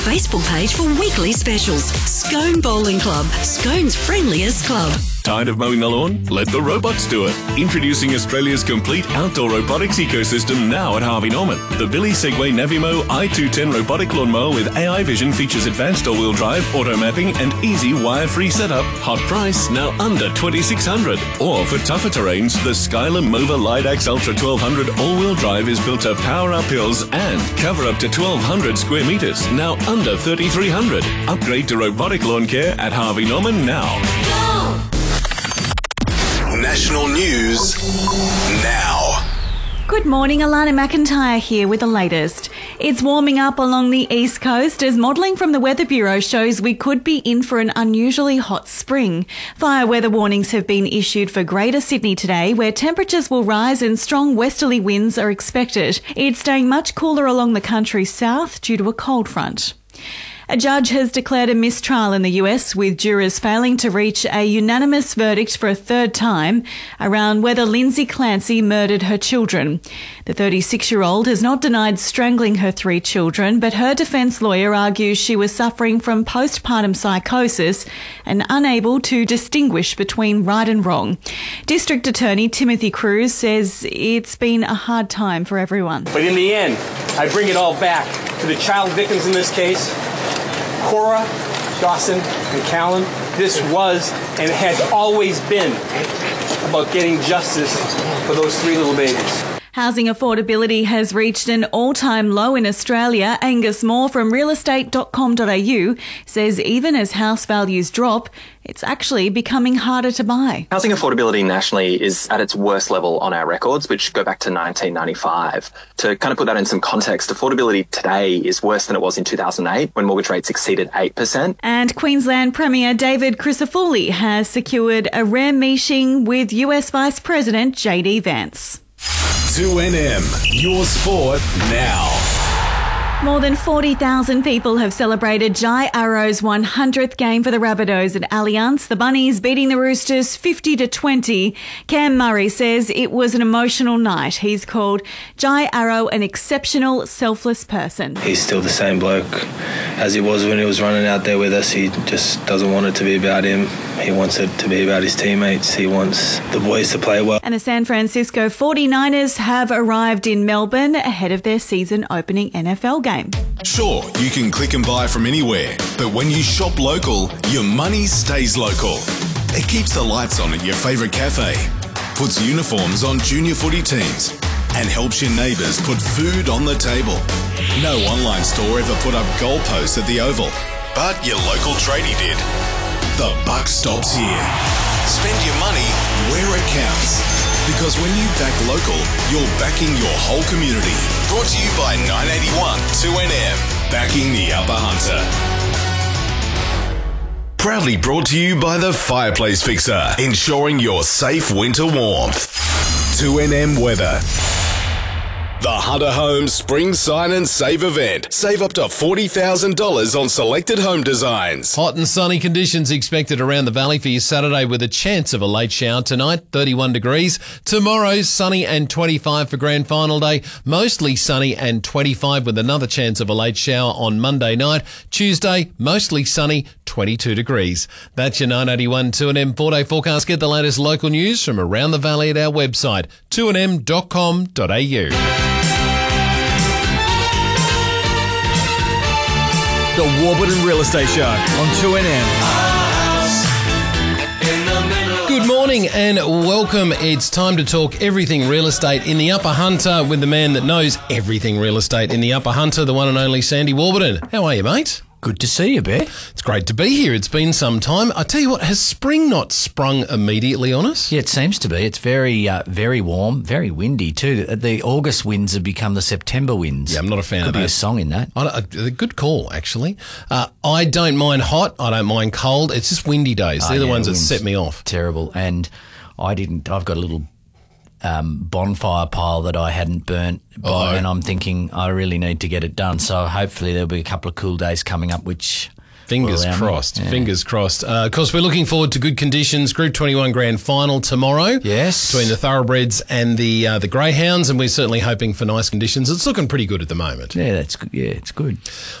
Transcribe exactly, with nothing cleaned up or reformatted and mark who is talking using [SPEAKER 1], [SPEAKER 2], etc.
[SPEAKER 1] Facebook page for weekly specials. Scone Bowling Club, Scone's friendliest club.
[SPEAKER 2] Tired of mowing the lawn? Let the robots do it. Introducing Australia's complete outdoor robotics ecosystem now at Harvey Norman. The Billy Segway Navimo i two ten robotic lawnmower with A I vision features advanced all-wheel drive, auto mapping and easy wire-free setup. Hot price, now under twenty-six hundred dollars. Or for tougher terrains, the Skyler Mova Lidax Ultra twelve hundred all-wheel drive is built to power up hills and cover up to twelve hundred square metres, now under thirty-three hundred dollars. Upgrade to robotic lawn care at Harvey Norman now.
[SPEAKER 1] Go!
[SPEAKER 3] National news now.
[SPEAKER 4] Good morning, Alana McIntyre here with the latest. It's warming up along the east coast as modelling from the Weather Bureau shows we could be in for an unusually hot spring. Fire weather warnings have been issued for Greater Sydney today, where temperatures will rise and strong westerly winds are expected. It's staying much cooler along the country south due to a cold front. A judge has declared a mistrial in the U S, with jurors failing to reach a unanimous verdict for a third time around whether Lindsay Clancy murdered her children. The thirty-six-year-old has not denied strangling her three children, but her defence lawyer argues she was suffering from postpartum psychosis and unable to distinguish between right and wrong. District Attorney Timothy Cruz says it's been a hard time for everyone.
[SPEAKER 5] But in the end, I bring it all back to the child victims in this case. Cora, Dawson, and Callan. This was and has always been about getting justice for those three little babies.
[SPEAKER 4] Housing affordability has reached an all-time low in Australia. Angus Moore from real estate dot com dot a u says even as house values drop, it's actually becoming harder to buy.
[SPEAKER 6] Housing affordability nationally is at its worst level on our records, which go back to nineteen ninety-five. To kind of put that in some context, affordability today is worse than it was in two thousand eight when mortgage rates exceeded eight percent.
[SPEAKER 4] And Queensland Premier David Crisafulli has secured a rare meeting with U S Vice President J D Vance.
[SPEAKER 3] two N M, your sport now.
[SPEAKER 4] More than forty thousand people have celebrated Jai Arrow's one hundredth game for the Rabbitohs at Allianz. The Bunnies beating the Roosters fifty to twenty. Cam Murray says it was an emotional night. He's called Jai Arrow an exceptional, selfless person.
[SPEAKER 7] He's still the same bloke as he was when he was running out there with us. He just doesn't want it to be about him. He wants it to be about his teammates. He wants the boys to play well.
[SPEAKER 4] And the San Francisco forty-niners have arrived in Melbourne ahead of their season opening N F L game.
[SPEAKER 3] Sure, you can click and buy from anywhere, but when you shop local, your money stays local. It keeps the lights on at your favourite cafe, puts uniforms on junior footy teams, and helps your neighbours put food on the table. No online store ever put up goalposts at the Oval, but your local tradie did. The buck stops here. Spend your money where it counts. Because when you back local, you're backing your whole community. Brought to you by nine eighty-one two N M. Backing the Upper Hunter. Proudly brought to you by the Fireplace Fixer. Ensuring your safe winter warmth. two N M weather. The Hunter Homes Spring Sign and Save event. Save up to forty thousand dollars on selected home designs.
[SPEAKER 8] Hot and sunny conditions expected around the valley for your Saturday with a chance of a late shower tonight, thirty-one degrees. Tomorrow, sunny and twenty-five for grand final day. Mostly sunny and twenty-five with another chance of a late shower on Monday night. Tuesday, mostly sunny, twenty-two degrees. That's your nine eighty-one two N M four-day forecast. Get the latest local news from around the valley at our website, two N M dot com dot a u.
[SPEAKER 9] The Warburton Real Estate Show on two N M.
[SPEAKER 8] Good morning and welcome. It's time to talk everything real estate in the Upper Hunter with the man that knows everything real estate in the Upper Hunter, the one and only Sandy Warburton. How are you, mate?
[SPEAKER 9] Good to see you, Bear.
[SPEAKER 8] It's great to be here. It's been some time. I tell you what, has spring not sprung immediately on us?
[SPEAKER 9] Yeah, it seems to be. It's very, uh, very warm, very windy too. The, the August winds have become the September winds.
[SPEAKER 8] Yeah, I'm not a fan
[SPEAKER 9] Could
[SPEAKER 8] of that.
[SPEAKER 9] Could be a song in that.
[SPEAKER 8] I don't, a good call, actually. Uh, I don't mind hot. I don't mind cold. It's just windy days. They're
[SPEAKER 9] oh,
[SPEAKER 8] the
[SPEAKER 9] yeah,
[SPEAKER 8] ones
[SPEAKER 9] the
[SPEAKER 8] that set me off.
[SPEAKER 9] Terrible. And I didn't. I've got a little um, bonfire pile that I hadn't burnt, by, and I'm thinking I really need to get it done. So hopefully there'll be a couple of cool days coming up, which.
[SPEAKER 8] Fingers crossed. Yeah. Fingers crossed. Uh, of course, we're looking forward to good conditions. Group twenty-one Grand Final tomorrow.
[SPEAKER 9] Yes.
[SPEAKER 8] Between the Thoroughbreds and the uh, the Greyhounds, and we're certainly hoping for nice conditions. It's looking pretty good at the moment.
[SPEAKER 9] Yeah, that's good. Yeah, it's good.